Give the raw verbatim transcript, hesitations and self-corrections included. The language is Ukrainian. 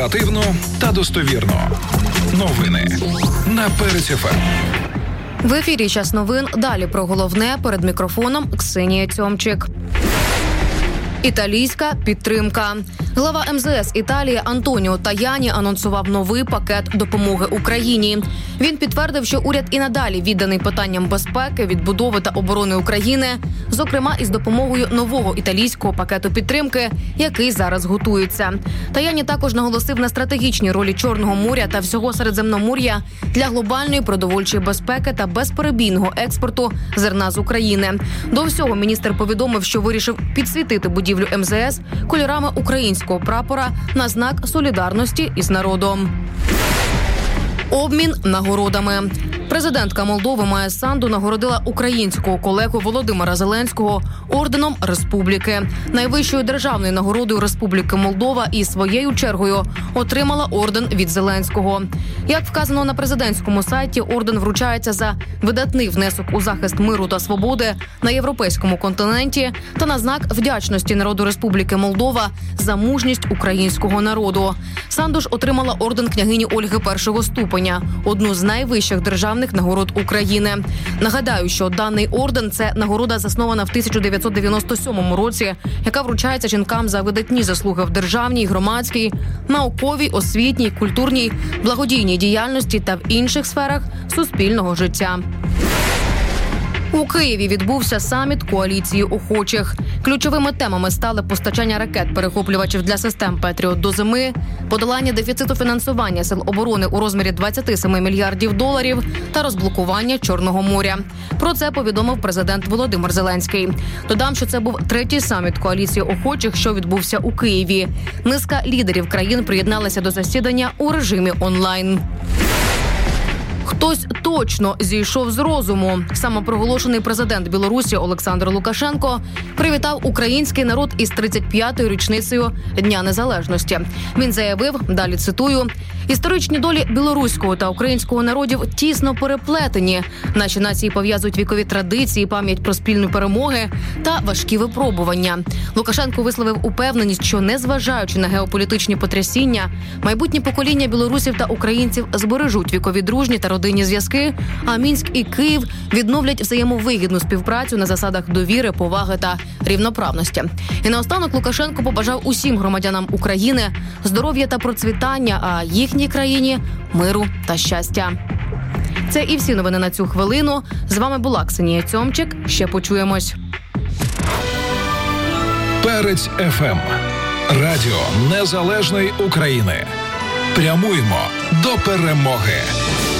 Оперативно та достовірно. Новини на Перець еф ем. В ефірі «Час новин». Далі про головне. Перед мікрофоном Ксенія Цьомчик. Італійська підтримка. Глава ем зе ес Італії Антоніо Таяні анонсував новий пакет допомоги Україні. Він підтвердив, що уряд і надалі відданий питанням безпеки, відбудови та оборони України, зокрема із допомогою нового італійського пакету підтримки, який зараз готується. Таяні також наголосив на стратегічній ролі Чорного моря та всього Середземномор'я для глобальної продовольчої безпеки та безперебійного експорту зерна з України. До всього міністр повідомив, що вирішив підсвітити будівлю ем зе ес кольорами українського прапора на знак солідарності із народом. Обмін нагородами. Президентка Молдови Майя Санду нагородила українського колегу Володимира Зеленського орденом Республіки, найвищою державною нагородою Республіки Молдова, і своєю чергою отримала орден від Зеленського. Як вказано на президентському сайті, орден вручається за видатний внесок у захист миру та свободи на європейському континенті та на знак вдячності народу Республіки Молдова за мужність українського народу. Санду ж отримала орден княгині Ольги першого ступеня, одну з найвищих державних нагород України. Нагадаю, що даний орден – це нагорода, заснована в тисяча дев'ятсот дев'яносто сьомому році, яка вручається жінкам за видатні заслуги в державній, громадській, науковій, освітній, культурній, благодійній діяльності та в інших сферах суспільного життя. У Києві відбувся саміт коаліції охочих. Ключовими темами стали постачання ракет-перехоплювачів для систем «Петріот» до зими, подолання дефіциту фінансування сил оборони у розмірі двадцять сім мільярдів доларів та розблокування Чорного моря. Про це повідомив президент Володимир Зеленський. Додам, що це був третій саміт коаліції охочих, що відбувся у Києві. Низка лідерів країн приєдналася до засідання у режимі онлайн. Хтось точно зійшов з розуму. Самопроголошений президент Білорусі Олександр Лукашенко привітав український народ із тридцять п'ятою річницею Дня Незалежності. Він заявив, далі цитую, «Історичні долі білоруського та українського народів тісно переплетені. Наші нації пов'язують вікові традиції, пам'ять про спільні перемоги та важкі випробування». Лукашенко висловив упевненість, що, незважаючи на геополітичні потрясіння, майбутні покоління білорусів та українців збережуть вікові дружні та родинні зв'язки, а Мінськ і Київ відновлять взаємовигідну співпрацю на засадах довіри, поваги та рівноправності. І наостанок Лукашенко побажав усім громадянам України здоров'я та процвітання, а їхній країні – миру та щастя. Це і всі новини на цю хвилину. З вами була Ксенія Цьомчик. Ще почуємось. Перець еф ем. Радіо Незалежної України. Прямуємо до перемоги.